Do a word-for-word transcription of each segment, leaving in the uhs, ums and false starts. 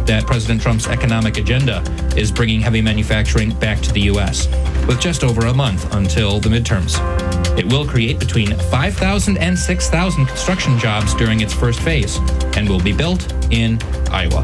that President Trump's economic agenda is bringing heavy manufacturing back to the U S, with just over a month until the midterms. It will create between five thousand and six thousand construction jobs during its first phase and will be built in Iowa.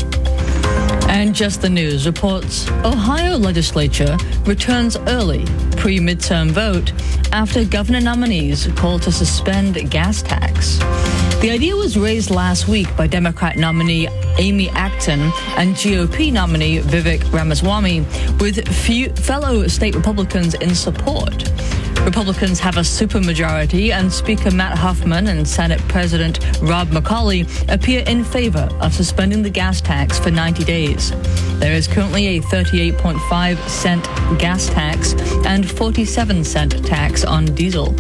And Just the News reports Ohio legislature returns early pre-midterm vote after governor nominees call to suspend gas tax. The idea was raised last week by Democrat nominee Amy Acton and G O P nominee Vivek Ramaswamy, with few fellow state Republicans in support. Republicans have a supermajority, and Speaker Matt Huffman and Senate President Rob McCauley appear in favor of suspending the gas tax for ninety days. There is currently a thirty-eight point five cent gas tax and forty-seven cent tax on diesel.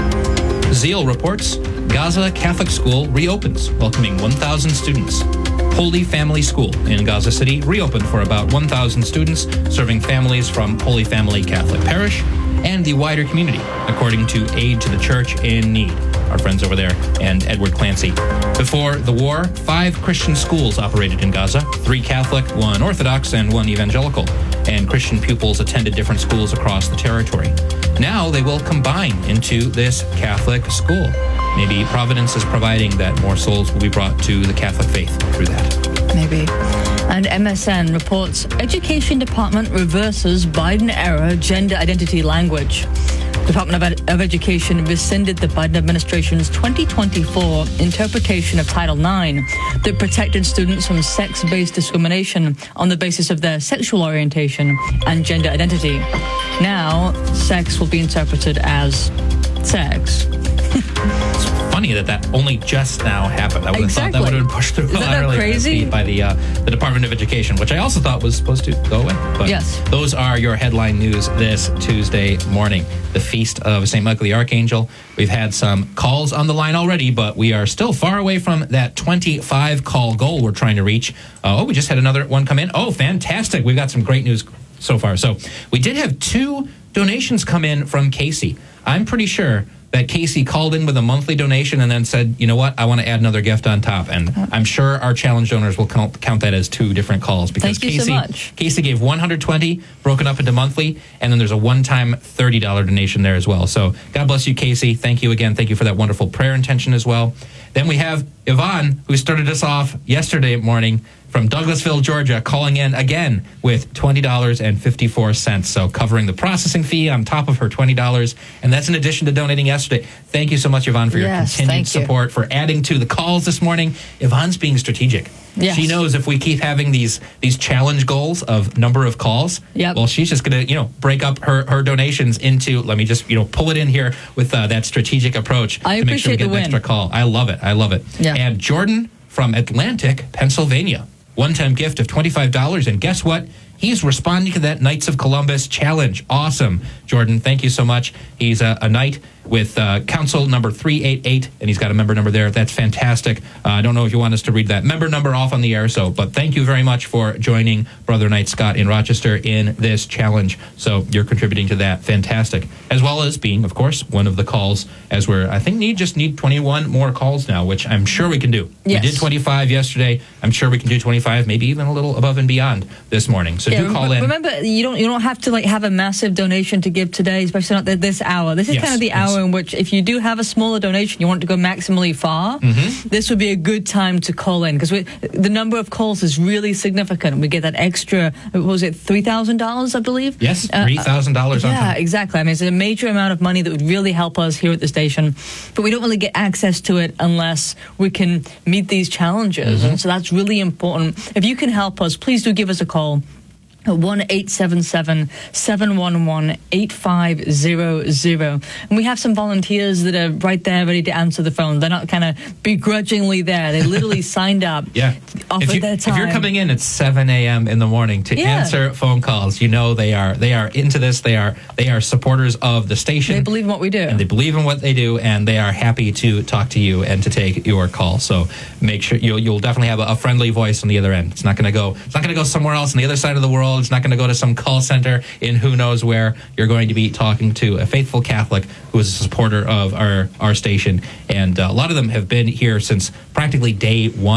Zeal reports Gaza Catholic School reopens, welcoming one thousand students. Holy Family School in Gaza City reopened for about one thousand students, serving families from Holy Family Catholic Parish and the wider community, according to Aid to the Church in Need, our friends over there, and Edward Clancy. Before the war, five Christian schools operated in Gaza, three Catholic, one Orthodox, and one evangelical, and Christian pupils attended different schools across the territory. Now they will combine into this Catholic school. Maybe Providence is providing that more souls will be brought to the Catholic faith through that. Maybe. And M S N reports Education Department reverses Biden-era gender identity language. Department of, Ed- of Education rescinded the Biden administration's twenty twenty-four interpretation of Title nine that protected students from sex-based discrimination on the basis of their sexual orientation and gender identity. Now, sex will be interpreted as sex. It's funny that that only just now happened. I would have Exactly. thought that would have been pushed through Isn't that earlier crazy? by the uh, the Department of Education, which I also thought was supposed to go away. But Yes. those are your headline news this Tuesday morning. The Feast of Saint Michael the Archangel. We've had some calls on the line already, but we are still far away from that twenty-five call goal we're trying to reach. Uh, oh, we just had another one come in. Oh, fantastic. We've got some great news so far. So we did have two donations come in from Casey. I'm pretty sure that Casey called in with a monthly donation and then said, you know what, I want to add another gift on top. And I'm sure our challenge donors will count, count that as two different calls. Because Thank you Casey, so much. Casey gave one hundred twenty broken up into monthly, and then there's a one-time thirty dollars donation there as well. So God bless you, Casey. Thank you again. Thank you for that wonderful prayer intention as well. Then we have Yvonne, who started us off yesterday morning from Douglasville, Georgia, calling in again with twenty dollars and fifty-four cents. So covering the processing fee on top of her twenty dollars. And that's in addition to donating yesterday. Thank you so much, Yvonne, for your Yes, continued thank you. support, for adding to the calls this morning. Yvonne's being strategic. Yes. She knows if we keep having these these challenge goals of number of calls, Yep. well, she's just going to, you know, break up her, her donations into, let me just, you know, pull it in here with uh, that strategic approach I to make sure we appreciate get the an win. extra call. I love it. I love it. Yeah. And Jordan from Atlantic, Pennsylvania. One-time gift of twenty-five dollars. And guess what? He's responding to that Knights of Columbus challenge. Awesome. Jordan, thank you so much. He's a, a knight with uh, council number three eighty-eight, and he's got a member number there. That's fantastic. Uh, I don't know if you want us to read that member number off on the air, so but thank you very much for joining Brother Knight Scott in Rochester in this challenge. So you're contributing to that. Fantastic. As well as being, of course, one of the calls, as we're, I think, need just need twenty-one more calls now, which I'm sure we can do. Yes. We did twenty-five yesterday. I'm sure we can do twenty-five, maybe even a little above and beyond this morning. So Yeah, do call rem- in. Remember, you don't you don't have to like have a massive donation to give today, especially not at this hour. This is Yes, kind of the yes. hour in which, if you do have a smaller donation, you want to go maximally far. Mm-hmm. This would be a good time to call in because the number of calls is really significant. We get that extra. What was it, three thousand dollars, I believe? Yes, Uh, three thousand dollars on Yeah, top. exactly. I mean, it's a major amount of money that would really help us here at the station, but we don't really get access to it unless we can meet these challenges. Mm-hmm. And so that's really important. If you can help us, please do give us a call. one eight seven seven, seven one one, eight five zero zero. And we have some volunteers that are right there ready to answer the phone. They're not kind of begrudgingly there. They literally signed up, Yeah. offered If, you, their if time. you're coming in at seven a.m. in the morning to Yeah. answer phone calls, you know they are they are into this. They are they are supporters of the station. They believe in what we do. And they believe in what they do, and they are happy to talk to you and to take your call. So make sure you'll you'll definitely have a, a friendly voice on the other end. It's not going to go. It's not going to go somewhere else on the other side of the world. It's not going to go to some call center in who knows where. You're going to be talking to a faithful Catholic who is a supporter of our our station, and uh, a lot of them have been here since practically day one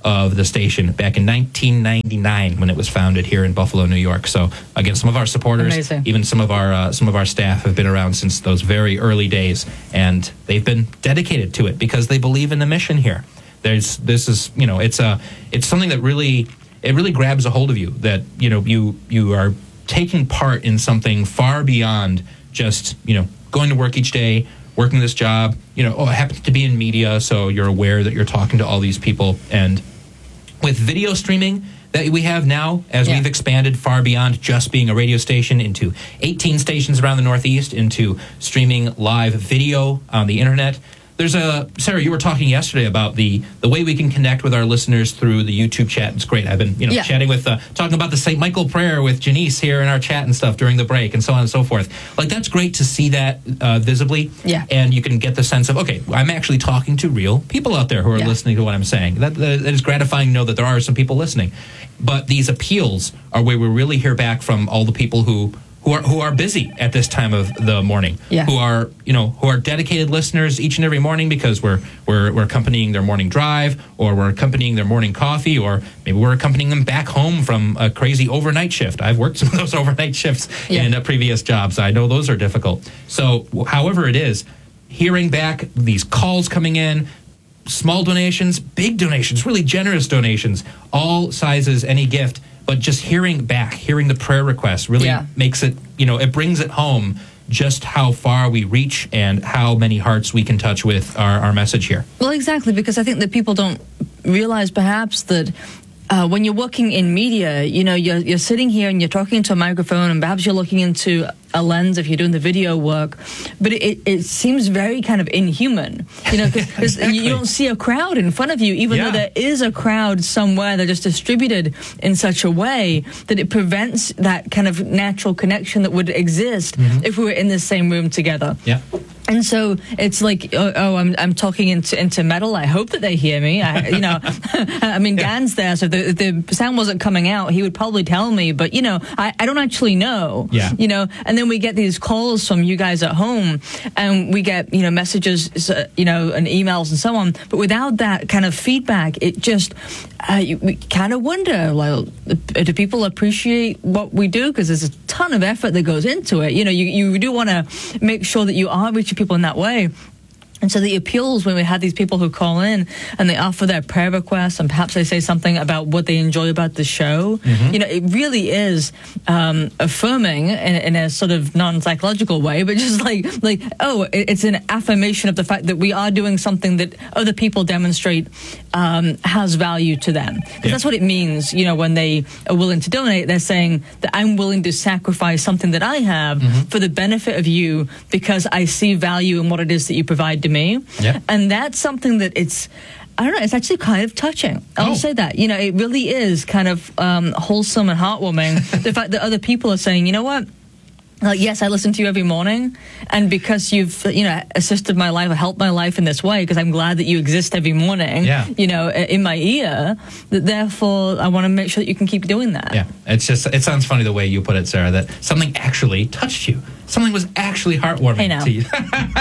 of the station back in nineteen ninety-nine when it was founded here in Buffalo, New York. So again, some of our supporters, Amazing. even some of our uh, some of our staff have been around since those very early days, and they've been dedicated to it because they believe in the mission here. There's this is you know it's a it's something that really it really grabs a hold of you, that you know you you are taking part in something far beyond just you know going to work each day, working this job. You know, oh, I happen to be in media, so you're aware that you're talking to all these people. And with video streaming that we have now, as Yeah. we've expanded far beyond just being a radio station into eighteen stations around the Northeast, into streaming live video on the internet. There's a, Sarah, you were talking yesterday about the, the way we can connect with our listeners through the YouTube chat. It's great. I've been, you know, Yeah. chatting with, uh, talking about the Saint Michael prayer with Janice here in our chat and stuff during the break and so on and so forth. Like, that's great to see that uh, visibly. Yeah. And you can get the sense of, okay, I'm actually talking to real people out there who are Yeah. listening to what I'm saying. That, that, that is gratifying to know that there are some people listening. But these appeals are where we really hear back from all the people who who are who are busy at this time of the morning, Yeah. who are you know who are dedicated listeners each and every morning because we're we're we're accompanying their morning drive, or we're accompanying their morning coffee, or maybe we're accompanying them back home from a crazy overnight shift. I've worked some of those overnight shifts Yeah. in uh, previous jobs. I know those are difficult. So, however it is, hearing back these calls coming in, small donations, big donations, really generous donations, all sizes, any gift. But just hearing back, hearing the prayer requests really Yeah. makes it, you know, it brings it home just how far we reach and how many hearts we can touch with our, our message here. Well, exactly, because I think that people don't realize perhaps that uh, when you're working in media, you know, you're, you're sitting here and you're talking into a microphone, and perhaps you're looking into a lens if you're doing the video work, but it, it seems very kind of inhuman, you know, because Exactly. you don't see a crowd in front of you, even Yeah. though there is a crowd somewhere. They're just distributed in such a way that it prevents that kind of natural connection that would exist if we were in the same room together. Yeah. And so it's like, oh, oh I'm I'm talking into into metal. I hope that they hear me. I, you know, I mean, Yeah. Dan's there, so if the, if the sound wasn't coming out, he would probably tell me. But you know, I, I don't actually know. Yeah. You know, and then we get these calls from you guys at home, and we get you know messages, uh, you know, and emails and so on. But without that kind of feedback, it just uh, you, we kind of wonder, like, do people appreciate what we do? Because there's a ton of effort that goes into it. You know, you you do want to make sure that you are reaching people in that way. And so the appeals, when we had these people who call in and they offer their prayer requests, and perhaps they say something about what they enjoy about the show, Mm-hmm. you know, it really is um, affirming in, in a sort of non-psychological way, but just like, like, oh, it, it's an affirmation of the fact that we are doing something that other people demonstrate um, has value to them. 'Cause Yeah. that's what it means, you know, when they are willing to donate. They're saying that I'm willing to sacrifice something that I have Mm-hmm. for the benefit of you because I see value in what it is that you provide to me. Yeah. And that's something that it's, I don't know, it's actually kind of touching. I'll Oh. say that. You know, it really is kind of um, wholesome and heartwarming. The fact that other people are saying, you know what? Like, yes, I listen to you every morning, and because you've, you know, assisted my life or helped my life in this way, because I'm glad that you exist every morning, Yeah. you know, in my ear, that therefore I want to make sure that you can keep doing that. Yeah, it's just, it sounds funny the way you put it, Sarah, that something actually touched you. Something was actually heartwarming Hey, now. to you.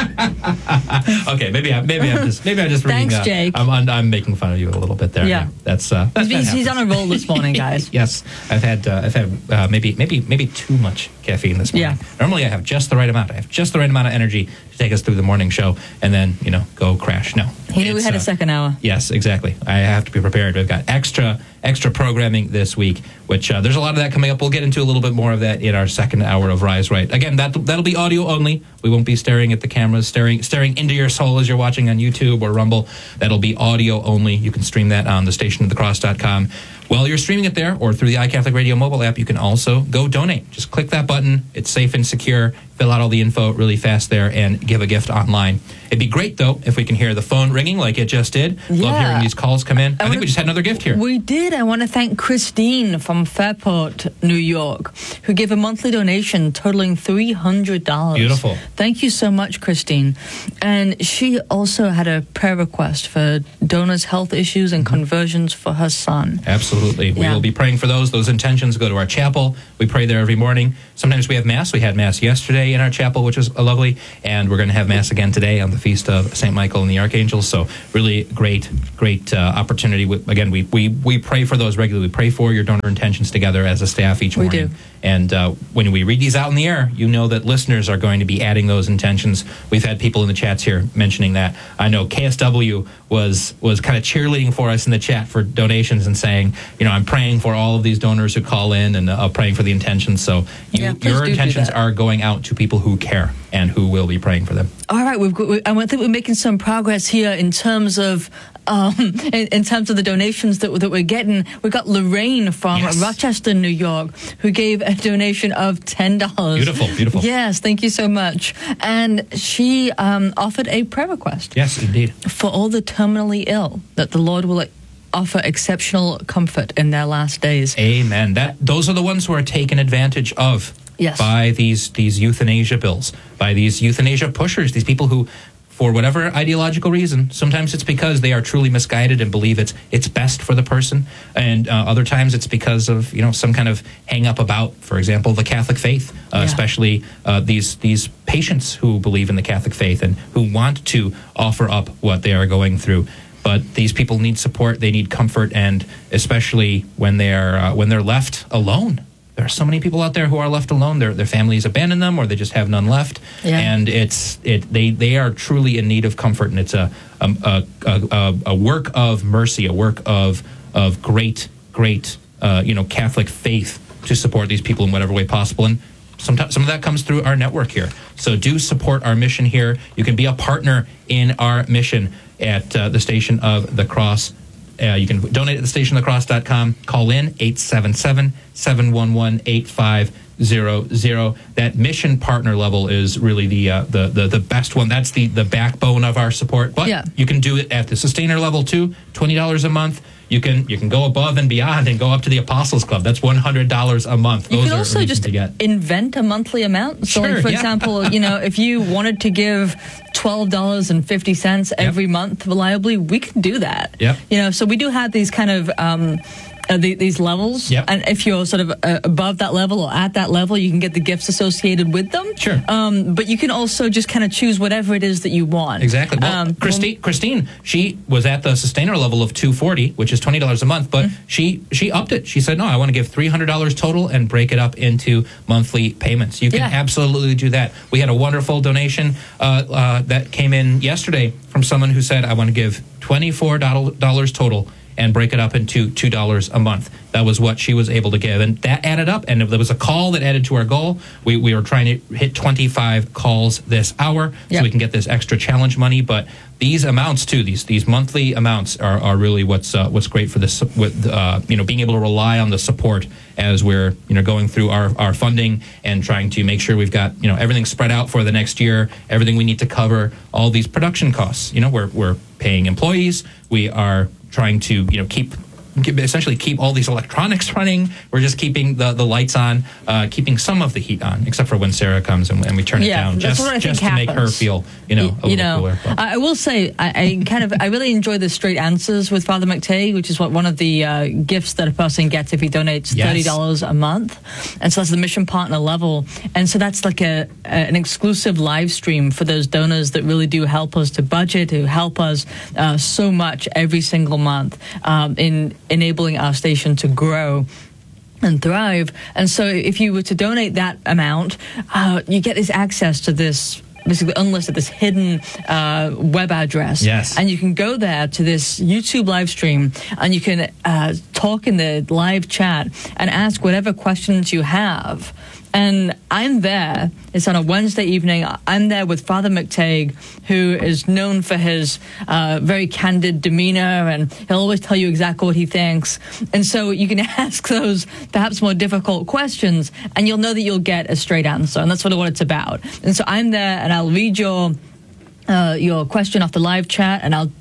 Okay, maybe I, maybe I'm just maybe I'm just reading. Thanks, uh, Jake. I'm I'm I'm making fun of you a little bit there. Yeah. that's uh, that's He's, that he's on happens. a roll this morning, guys. Yes, I've had uh, I've had uh, maybe maybe maybe too much caffeine this morning. Yeah. Normally I have just the right amount. I have just the right amount of energy to take us through the morning show, and then you know go crash. No, He knew we It's, had uh, a second hour. Yes, exactly. I have to be prepared. We've got extra extra programming this week, which uh, there's a lot of that coming up. We'll get into a little bit more of that in our second hour of Rise Right. Again, that that'll be audio only. We won't be staring at the cameras, staring staring into your soul as you're watching on YouTube or Rumble. That'll be audio only. You can stream that on the station of the cross dot com. While you're streaming it there or through the iCatholic Radio mobile app, you can also go donate. Just click that button. It's safe and secure. Fill out all the info really fast there and give a gift online. It'd be great, though, if we can hear the phone ringing like it just did. Love Yeah. hearing these calls come in. I, think wanna- we just had another gift here. We did. I want to thank Christine from Fairport, New York, who gave a monthly donation totaling three hundred dollars. Beautiful. Thank you so much, Christine. And she also had a prayer request for donors' health issues and conversions for her son. Absolutely. Absolutely. We Yeah. will be praying for those. Those intentions go to our chapel. We pray there every morning. Sometimes we have Mass. We had Mass yesterday in our chapel, which is lovely. And we're going to have Mass again today on the feast of Saint Michael and the Archangels. So really great, great uh, opportunity. We, again, we, we, we pray for those regularly. We pray for your donor intentions together as a staff each We morning. do. And uh, when we read these out in the air, you know that listeners are going to be adding those intentions. We've had people in the chats here mentioning that. I know K S W was was kind of cheerleading for us in the chat for donations and saying, you know, I'm praying for all of these donors who call in and uh, praying for the intentions. So you, Yeah, please your do do intentions that. are going out to people who care and who will be praying for them. All right, we've got, we, I think we're making some progress here in terms of um, in, in terms of the donations that, that we're getting. We got Lorraine from Yes. Rochester, New York, who gave a donation of ten dollars. Beautiful, beautiful. Yes, thank you so much. And she um, offered a prayer request Yes, indeed. for all the terminally ill, that the Lord will offer exceptional comfort in their last days. Amen. That those are the ones who are taken advantage of Yes. by these these euthanasia bills, by these euthanasia pushers, these people who, for whatever ideological reason, sometimes it's because they are truly misguided and believe it's it's best for the person, and uh, other times it's because of you know some kind of hang up about, for example, the Catholic faith, uh, Yeah. especially uh, these these patients who believe in the Catholic faith and who want to offer up what they are going through. But these people need support, they need comfort, and especially when they're uh, when they're left alone. There are so many people out there who are left alone. Their their families abandon them, or they just have none left. Yeah. And it's it they they are truly in need of comfort, and it's a a a, a, a work of mercy, a work of of great great uh, you know Catholic faith to support these people in whatever way possible. And sometimes some of that comes through our network here. So do support our mission here. You can be a partner in our mission at uh, the Station of the Cross. Uh, you can donate at the station of the cross dot com. Call in eight seven seven, seven one one, eight five zero zero. That mission partner level is really the uh, the, the the best one. That's the the backbone of our support. But Yeah. you can do it at the sustainer level too. twenty dollars a month. You can you can go above and beyond and go up to the Apostles Club. That's one hundred dollars a month. You Those can are also reasons just to get. invent a monthly amount. So, Sure, like, for yeah. example, you know, if you wanted to give twelve dollars and fifty cents every month reliably, we can do that. Yep. You know, so we do have these kind of um, uh, the, these levels. Yep. And if you're sort of uh, above that level or at that level, you can get the gifts associated with them. Sure. Um, but you can also just kind of choose whatever it is that you want. Exactly. Well, Um, Christine, Christine, she was at the sustainer level of two forty, which is twenty dollars a month, but Mm-hmm. she she upped it. She said, "No, I want to give three hundred dollars total and break it up into monthly payments." You can Yeah. absolutely do that. We had a wonderful donation uh, uh, that came in yesterday from someone who said, "I want to give twenty-four dollars total and break it up into two dollars a month." That was what she was able to give. And that added up. And there was a call that added to our goal. We, we were trying to hit twenty-five calls this hour Yep. so we can get this extra challenge money. But these amounts, too, these these monthly amounts are, are really what's uh, what's great for this, with, uh, you know, being able to rely on the support as we're, you know, going through our, our funding and trying to make sure we've got, you know, everything spread out for the next year, everything we need to cover, all these production costs. You know, we're we're paying employees. We are trying to, you know, keep essentially keep all these electronics running. We're just keeping the, the lights on, uh, keeping some of the heat on, except for when Sarah comes and, and we turn Yeah, it down, that's just, what I just think to make her happens. feel, you know, a you little know, cooler. But- I, I will say I, I kind of I really enjoy the straight answers with Father McTagg, which is what one of the uh, gifts that a person gets if he donates Yes. thirty dollars a month, and so that's the mission partner level, and so that's like a, a an exclusive live stream for those donors that really do help us to budget, who help us uh, so much every single month um, in enabling our station to grow and thrive. And so if you were to donate that amount, uh, you get this access to this basically unlisted, this hidden uh, web address. Yes. And you can go there to this YouTube live stream and you can uh, talk in the live chat and ask whatever questions you have. And I'm there. It's on a Wednesday evening. I'm there with Father McTagg, who is known for his uh, very candid demeanor, and he'll always tell you exactly what he thinks. And so you can ask those perhaps more difficult questions, and you'll know that you'll get a straight answer. And that's what, what it's about. And so I'm there, and I'll read your uh, your question off the live chat, and I'll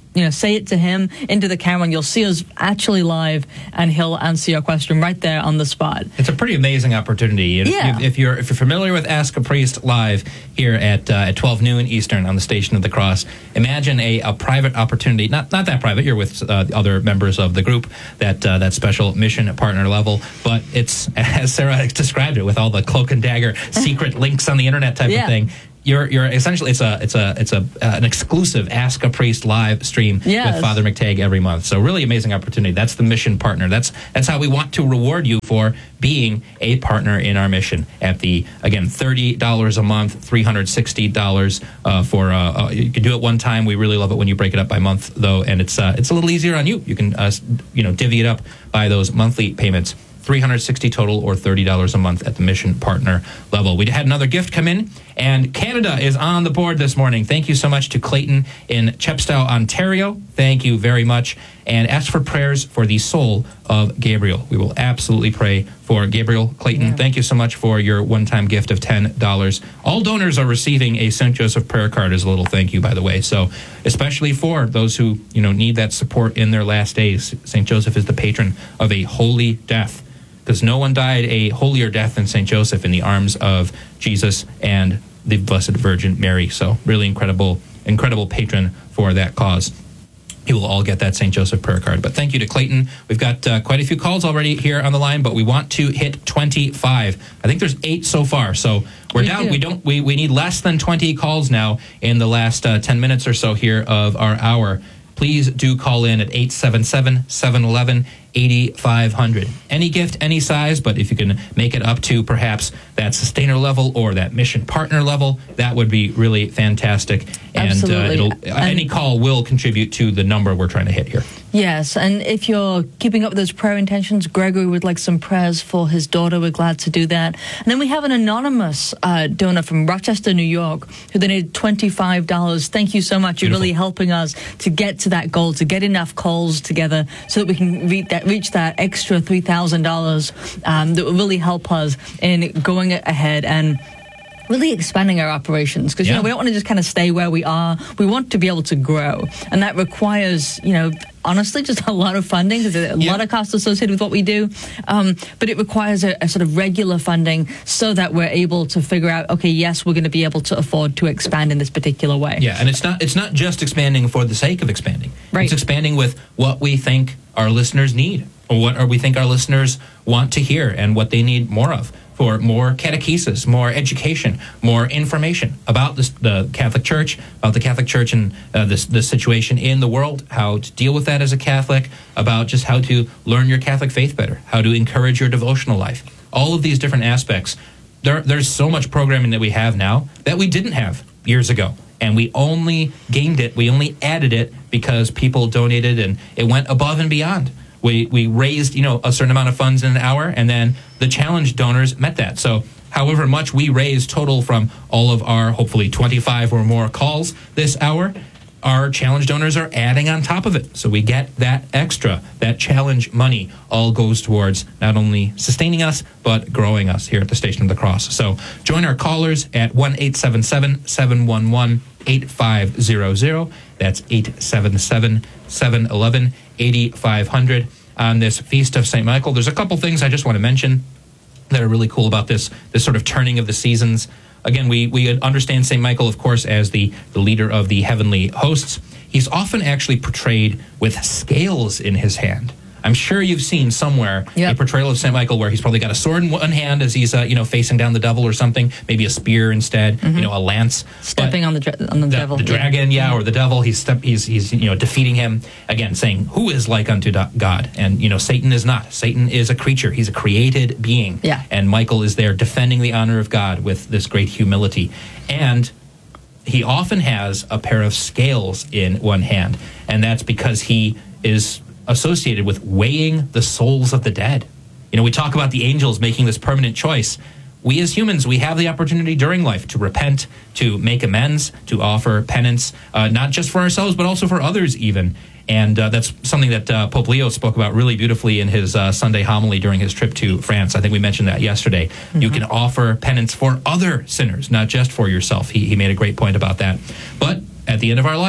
you know, say it to him into the camera, and you'll see us actually live, and he'll answer your question right there on the spot. It's a pretty amazing opportunity. Yeah. If, if you're if you're familiar with Ask a Priest live here at uh, at twelve noon Eastern on the Station of the Cross, imagine a, a private opportunity. Not not that private. You're with uh, other members of the group, that uh, that special mission partner level. But it's, as Sarah described it, with all the cloak and dagger secret links on the internet type yeah. of thing. You're you're essentially it's a it's a it's a uh, an exclusive Ask a Priest live stream yes. with Father McTagg every month. So really amazing opportunity. That's the mission partner. That's that's how we want to reward you for being a partner in our mission. At the again thirty dollars a month, three hundred sixty dollars uh, for uh, uh, you can do it one time. We really love it when you break it up by month though, and it's uh, it's a little easier on you. You can uh, you know divvy it up by those monthly payments. three hundred sixty dollars total, or thirty dollars a month at the mission partner level. We had another gift come in, and Canada is on the board this morning. Thank you so much to Clayton in Chepstow, Ontario. Thank you very much. And ask for prayers for the soul of Gabriel. We will absolutely pray for Gabriel. Clayton, yeah. Thank you so much for your one-time gift of ten dollars. All donors are receiving a Saint Joseph prayer card as a little thank you, by the way. So especially for those who, you know, need that support in their last days. Saint Joseph is the patron of a holy death, because no one died a holier death than Saint Joseph in the arms of Jesus and the Blessed Virgin Mary. So really incredible, incredible patron for that cause. You will all get that Saint Joseph prayer card. But thank you to Clayton. We've got uh, quite a few calls already here on the line, but we want to hit twenty-five. I think there's eight so far. So we're we down. Do. We don't. We, we need less than twenty calls now in the last uh, ten minutes or so here of our hour. Please do call in at eight seven seven, seven one one, eight five zero zero. Any gift, any size, but if you can make it up to perhaps that sustainer level or that mission partner level, that would be really fantastic. And Absolutely. Uh, it'll, uh, any call will contribute to the number we're trying to hit here. Yes, and if you're keeping up with those prayer intentions, Gregory would like some prayers for his daughter. We're glad to do that. And then we have an anonymous uh, donor from Rochester, New York, who donated twenty-five dollars. Thank you so much. Beautiful. You're really helping us to get to that goal, to get enough calls together so that we can reach that, reach that extra three thousand dollars um, that will really help us in going ahead and really expanding our operations, because, yeah. you know, we don't want to just kind of stay where we are. We want to be able to grow. And that requires, you know, honestly, just a lot of funding. There's a yeah. lot of costs associated with what we do. Um, but it requires a, a sort of regular funding so that we're able to figure out, okay, yes, we're going to be able to afford to expand in this particular way. Yeah, and it's not it's not just expanding for the sake of expanding. Right. It's expanding with what we think our listeners need, or what or we think our listeners want to hear and what they need more of. For more catechesis, more education, more information about this, the Catholic Church, about the Catholic Church and uh, this, the situation in the world, how to deal with that as a Catholic, about just how to learn your Catholic faith better, how to encourage your devotional life. All of these different aspects. There, there's so much programming that we have now that we didn't have years ago. And we only gained it, we only added it because people donated and it went above and beyond. We we raised, you know, a certain amount of funds in an hour, and then the challenge donors met that. So however much we raised total from all of our, hopefully, twenty-five or more calls this hour, our challenge donors are adding on top of it. So we get that extra, that challenge money all goes towards not only sustaining us, but growing us here at the Station of the Cross. So join our callers at one eight seven seven, seven one one, eight five zero zero. That's eight seven seven, seven one one, eight five zero zero. On this Feast of Saint Michael, there's a couple things I just want to mention that are really cool about this, this sort of turning of the seasons. Again, we, we understand Saint Michael, of course, as the, the leader of the heavenly hosts. He's often actually portrayed with scales in his hand. I'm sure you've seen somewhere yep. a portrayal of Saint Michael where he's probably got a sword in one hand as he's uh, you know facing down the devil or something, maybe a spear instead, mm-hmm. you know, a lance, stepping but on the dra- on the, the devil, the dragon, yeah, yeah, or the devil. He's step, he's he's you know defeating him again, saying, "Who is like unto God?" And you know, Satan is not. Satan is a creature. He's a created being. Yeah. And Michael is there defending the honor of God with this great humility, and he often has a pair of scales in one hand, and that's because he is associated with weighing the souls of the dead. You know, we talk about the angels making this permanent choice. We as humans, we have the opportunity during life to repent, to make amends, to offer penance, uh, not just for ourselves, but also for others even. And uh, that's something that uh, Pope Leo spoke about really beautifully in his uh, Sunday homily during his trip to France. I think we mentioned that yesterday. Mm-hmm. You can offer penance for other sinners, not just for yourself. He, he made a great point about that. But at the end of our life,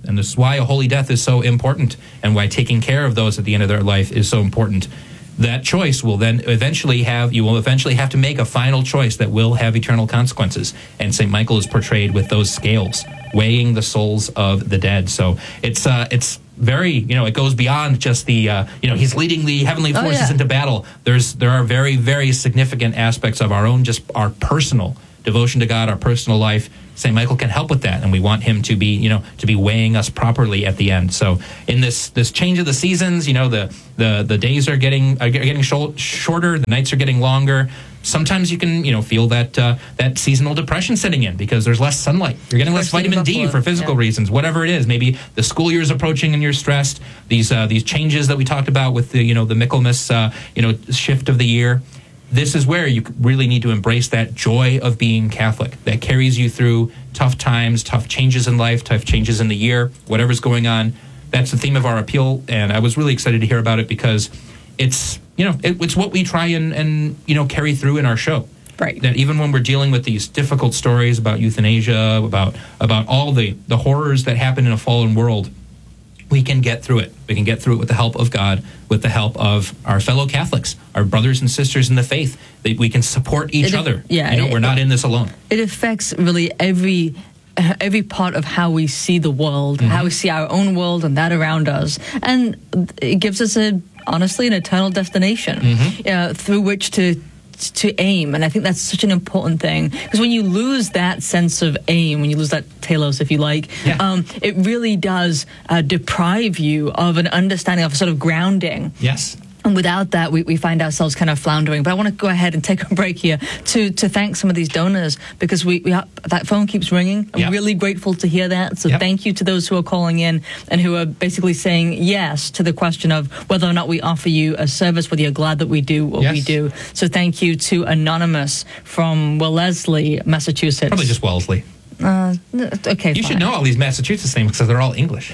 And this is why a holy death is so important, and why taking care of those at the end of their life is so important. That choice will then eventually have, you will eventually have to make a final choice that will have eternal consequences. And Saint Michael is portrayed with those scales, weighing the souls of the dead. So it's uh, it's very, you know, it goes beyond just the, uh, you know, he's leading the heavenly forces oh, yeah. into battle. There's There are very, very significant aspects of our own, just our personal devotion to God, our personal life. Saint Michael can help with that, and we want him to be, you know, to be weighing us properly at the end. So, in this this change of the seasons, you know, the the, the days are getting are getting sh- shorter, the nights are getting longer. Sometimes you can, you know, feel that uh, that seasonal depression setting in because there's less sunlight. You're getting less vitamin D for physical yeah. reasons, whatever it is. Maybe the school year is approaching and you're stressed. These uh, these changes that we talked about with the, you know, the Michaelmas, uh, you know, shift of the year. This is where you really need to embrace that joy of being Catholic that carries you through tough times, tough changes in life, tough changes in the year, whatever's going on. That's the theme of our appeal, and I was really excited to hear about it because it's, you know, it, it's what we try and, and, you know, carry through in our show. Right. That even when we're dealing with these difficult stories about euthanasia, about about all the, the horrors that happen in a fallen world, we can get through it. We can get through it with the help of God, with the help of our fellow Catholics, our brothers and sisters in the faith. That we can support each it, other. Yeah, you know, it, we're not in this alone. It affects really every every part of how we see the world, mm-hmm. how we see our own world and that around us, and it gives us a honestly an eternal destination mm-hmm. uh, through which to. to aim. And I think that's such an important thing, because when you lose that sense of aim, when you lose that telos, if you like, yeah. um, it really does uh, deprive you of an understanding of a sort of grounding. Yes. And without that, we, we find ourselves kind of floundering. But I want to go ahead and take a break here to, to thank some of these donors, because we, we have, that phone keeps ringing. I'm yep. really grateful to hear that. So yep. thank you to those who are calling in and who are basically saying yes to the question of whether or not we offer you a service, whether you're glad that we do what yes. we do. So thank you to Anonymous from Wellesley, Massachusetts. Probably just Wellesley. Uh, okay, You fine. should know all these Massachusetts names because they're all English.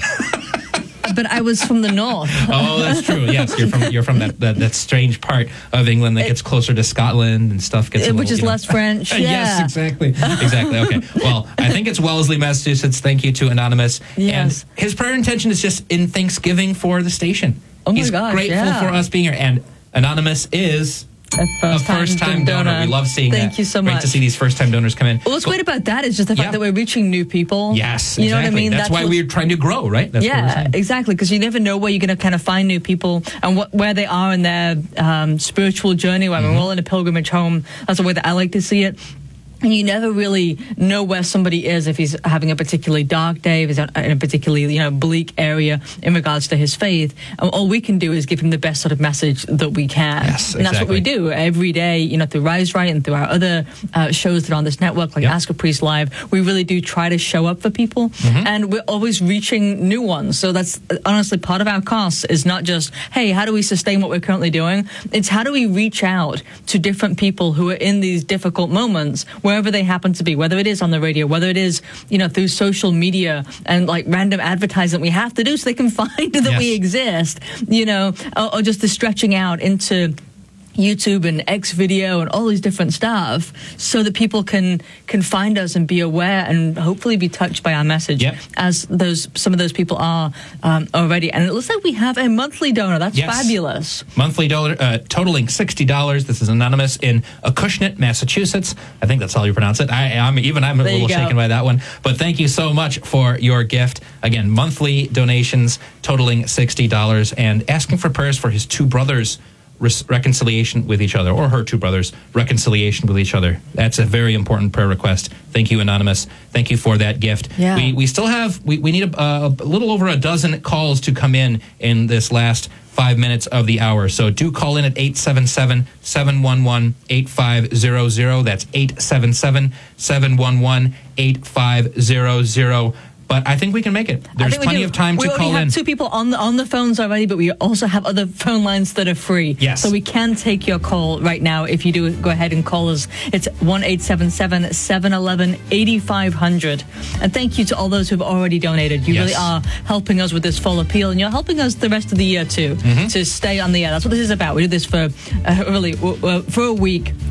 But I was from the north. Oh, that's true. Yes, you're from you're from that, that, that strange part of England that it, gets closer to Scotland and stuff gets a which little, is you know. less French. Yeah. Yes, exactly, exactly. Okay. Well, I think it's Wellesley, Massachusetts. Thank you to Anonymous. Yes. And his prayer intention is just in thanksgiving for the station. Oh my He's gosh, grateful yeah. for us being here. And Anonymous is a first, a first time donor. donor. We love seeing Thank that. you so Great much. to see these first time donors come in. Well, what's but, great about that is just the fact yeah. that we're reaching new people. Yes, you exactly. know what I mean. That's, That's why we're trying to grow, right? That's yeah, exactly. Because you never know where you're going to kind of find new people and what where they are in their um, spiritual journey. I mean, mm-hmm. we're all in a pilgrimage home. That's the way that I like to see it. And you never really know where somebody is if he's having a particularly dark day, if he's in a particularly, you know, bleak area in regards to his faith. And all we can do is give him the best sort of message that we can. Yes, and that's exactly. what we do every day, you know, through Rise Right and through our other uh, shows that are on this network, like yep. Ask a Priest Live. We really do try to show up for people, mm-hmm. and we're always reaching new ones. So that's honestly part of our costs is not just, hey, how do we sustain what we're currently doing? It's how do we reach out to different people who are in these difficult moments, wherever they happen to be, whether it is on the radio, whether it is, you know, through social media and like random advertising we have to do so they can find that yes. we exist, you know, or, or just the stretching out into YouTube and X video and all these different stuff so that people can can find us and be aware and hopefully be touched by our message yep. as those some of those people are um, already. And it looks like we have a monthly donor. That's yes. fabulous. Monthly donor uh, totaling sixty dollars. This is Anonymous in Acushnet, Massachusetts. I think that's how you pronounce it. I, I'm even I'm a there little shaken by that one. But thank you so much for your gift. Again, monthly donations totaling sixty dollars and asking for prayers for his two brothers' reconciliation with each other, or her two brothers' reconciliation with each other. That's a very important prayer request. Thank you, Anonymous. Thank you for that gift. Yeah. We we still have, we, we need a, a little over a dozen calls to come in in this last five minutes of the hour. So do call in at eight seven seven, seven one one, eight five zero zero. That's eight seven seven, seven one one, eight five zero zero. But I think we can make it. There's plenty of time to call in. We already have two people on the, on the phones already, but we also have other phone lines that are free. Yes. So we can take your call right now. If you do, go ahead and call us. It's one eight seven seven, seven one one, eight five zero zero. And thank you to all those who've already donated. You yes. really are helping us with this full appeal, and you're helping us the rest of the year too, mm-hmm. to stay on the air. That's what this is about. We do this for uh, really uh, for a week,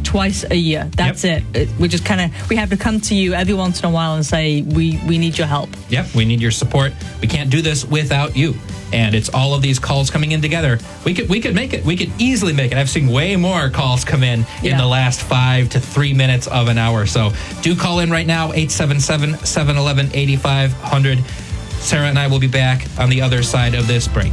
twice a year. That's yep. it. it. We just kind of, we have to come to you every once in a while and say, we, we need your help. Yep, we need your support. We can't do this without you. And it's all of these calls coming in together. We could we could make it. We could easily make it. I've seen way more calls come in yeah. in the last five to three minutes of an hour. So do call in right now, eight seven seven, seven one one, eight five zero zero. Sarah and I will be back on the other side of this break.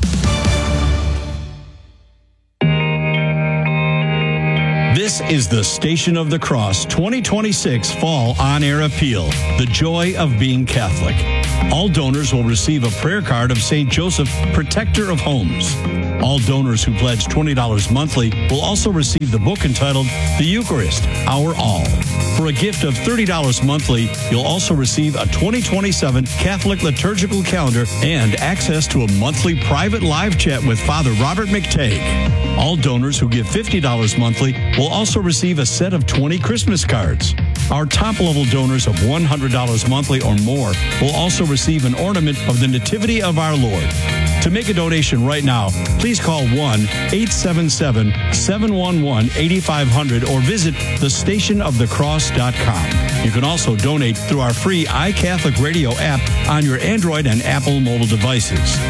This is the Station of the Cross twenty twenty-six Fall On-Air Appeal, The Joy of Being Catholic. All donors will receive a prayer card of Saint Joseph, Protector of Homes. All donors who pledge twenty dollars monthly will also receive the book entitled The Eucharist, Our All. For a gift of thirty dollars monthly, you'll also receive a twenty twenty-seven Catholic liturgical calendar and access to a monthly private live chat with Father Robert McTagg. All donors who give fifty dollars monthly will also receive a set of twenty Christmas cards. Our top-level donors of one hundred dollars monthly or more will also receive an ornament of the Nativity of our Lord. To make a donation right now, please call one eight seven seven, seven one one, eight five zero zero or visit the station of the cross dot com. You can also donate through our free iCatholic Radio app on your Android and Apple mobile devices.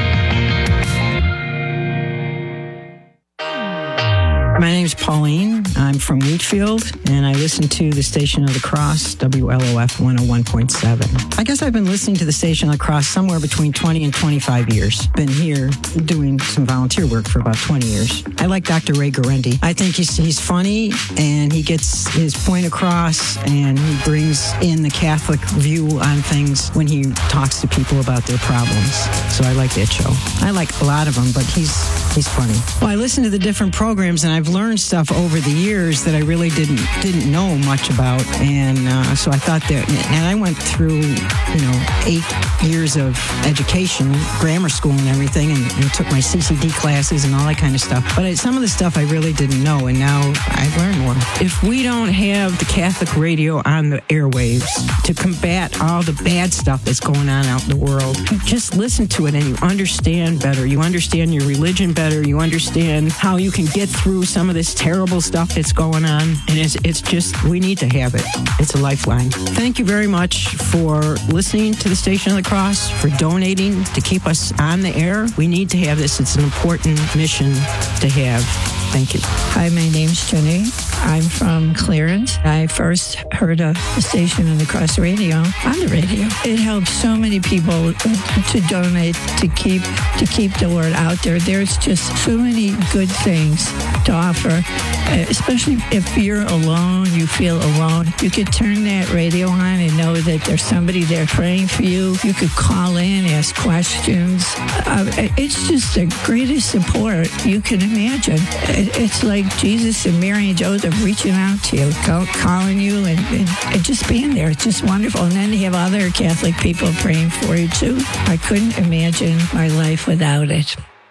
My name is Pauline. I'm from Wheatfield, and I listen to the Station of the Cross, W L O F one oh one point seven. I guess I've been listening to the Station of the Cross somewhere between twenty and twenty-five years. Been here doing some volunteer work for about twenty years. I like Doctor Ray Guarendi. I think he's he's funny, and he gets his point across, and he brings in the Catholic view on things when he talks to people about their problems. So I like that show. I like a lot of them, but he's he's funny. Well, I listen to the different programs, and I've learned stuff over the years that I really didn't didn't know much about, and uh, so I thought that, and I went through, you know, eight years of education, grammar school and everything, and, and took my C C D classes and all that kind of stuff. But I, some of the stuff I really didn't know, and now I've learned more. If we don't have the Catholic radio on the airwaves to combat all the bad stuff that's going on out in the world, you just listen to it and you understand better. You understand your religion better. You understand how you can get through some of this terrible stuff that's going on, and it's it's just, we need to have it. It's a lifeline. Thank you very much for listening to the Station of the Cross, for donating to keep us on the air. We need to have this. It's an important mission to have. Thank you. Hi, my name's Jenny. I'm from Clarence. I first heard of the Station of the Cross radio on the radio. It helps so many people to donate, to keep to keep the word out there. There's just so many good things to offer, especially if you're alone, you feel alone. You could turn that radio on and know that there's somebody there praying for you. You could call in, ask questions. Uh, it's just the greatest support you can imagine. It's like Jesus and Mary and Joseph reaching out to you, call, calling you, and, and, and just being there. It's just wonderful. And then you have other Catholic people praying for you, too. I couldn't imagine my life without it.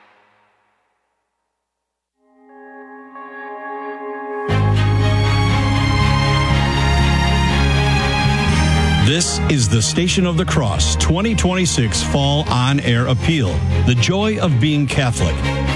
This is the Station of the Cross twenty twenty-six Fall On-Air Appeal, The Joy of Being Catholic.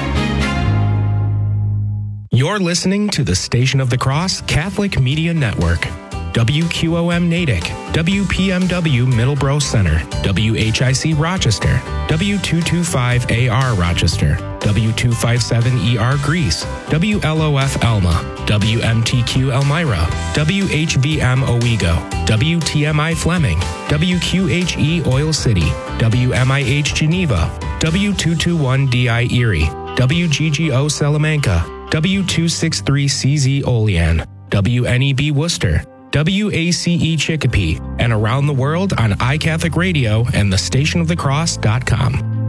You're listening to the Station of the Cross Catholic Media Network. W Q O M Natick, W P M W Middleborough Center, W H I C Rochester, W two twenty-five A R Rochester, W two fifty-seven E R Greece, W L O F Elma, W M T Q Elmira, W H V M Owego, W T M I Fleming, W Q H E Oil City, W M I H Geneva, W two twenty-one D I Erie, W G G O Salamanca, W two sixty-three C Z Olean, W N E B Worcester, W A C E Chicopee, and around the world on iCatholic Radio and the station of the cross dot com.